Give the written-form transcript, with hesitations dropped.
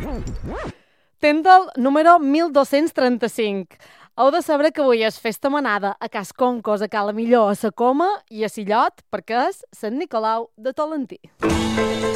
Tendal número 1235. Heu de saber que avui és festa manada a Cas Concos, a Cala Millor, a Sa Coma i a Sillot, perquè és Sant Nicolau de Tolentí.